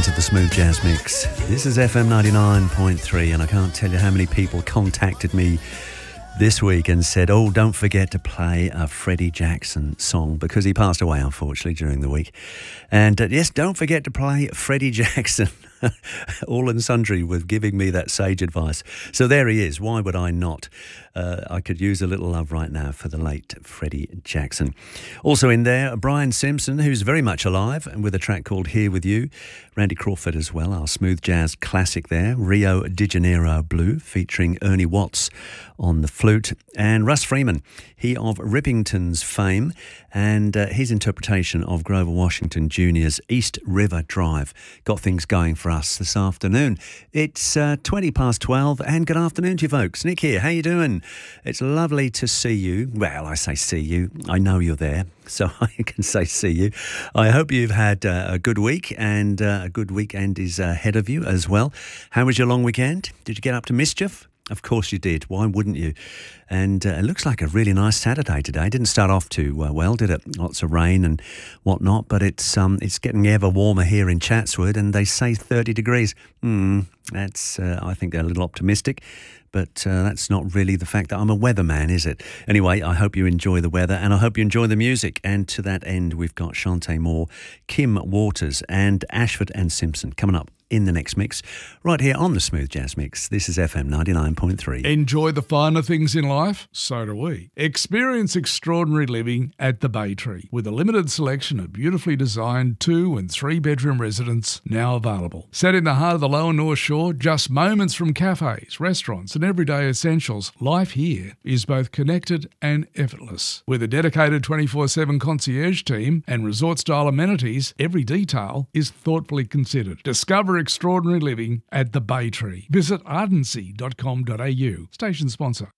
listening to the Smooth Jazz Mix. This is FM 99.3, and I can't tell you how many people contacted me this week and said, oh, don't forget to play a Freddie Jackson song, because he passed away, unfortunately, during the week. And yes, don't forget to play Freddie Jackson. All and sundry with giving me that sage advice. So there he is. Why would I not? I could use a little love right now for the late Freddie Jackson. Also in there, Brian Simpson, who's very much alive, and with a track called Here With You. Randy Crawford as well, our smooth jazz classic there. Rio de Janeiro Blue, featuring Ernie Watts on the flute. And Russ Freeman, he of Rippington's fame, and his interpretation of Grover Washington Jr.'s East River Drive. Got things going for us this afternoon. It's 20 past 12, and good afternoon to you folks. Nick here, how you doing? It's lovely to see you. Well, I say see you. I know you're there, so I can say see you. I hope you've had a good week, and a good weekend is ahead of you as well. How was your long weekend? Did you get up to mischief? Of course you did. Why wouldn't you? And it looks like a really nice Saturday today. Didn't start off too well, did it? Lots of rain and whatnot, but it's getting ever warmer here in Chatswood, and they say 30 degrees. That's I think they're a little optimistic, but that's not really the fact that I'm a weatherman, is it? Anyway, I hope you enjoy the weather, and I hope you enjoy the music. And to that end, we've got Shantae Moore, Kim Waters, and Ashford and Simpson coming up in the next mix, right here on the Smooth Jazz Mix. This is FM 99.3. Enjoy the finer things in life? So do we. Experience extraordinary living at the Bay Tree, with a limited selection of beautifully designed 2- and 3-bedroom residences now available. Set in the heart of the Lower North Shore, just moments from cafes, restaurants and everyday essentials, life here is both connected and effortless. With a dedicated 24/7 concierge team and resort-style amenities, every detail is thoughtfully considered. Discover extraordinary living at the Bay Tree. Visit ardency.com.au. Station sponsor.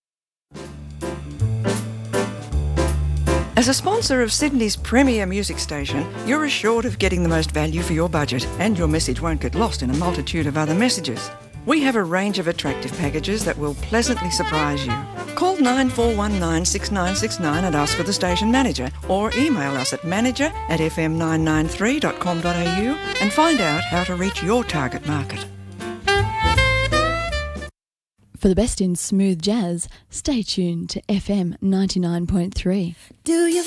As a sponsor of Sydney's premier music station, you're assured of getting the most value for your budget, and your message won't get lost in a multitude of other messages. We have a range of attractive packages that will pleasantly surprise you. Call 94196969 and ask for the station manager, or email us at manager@fm993.com.au and find out how to reach your target market. For the best in smooth jazz, stay tuned to FM 99.3. Do you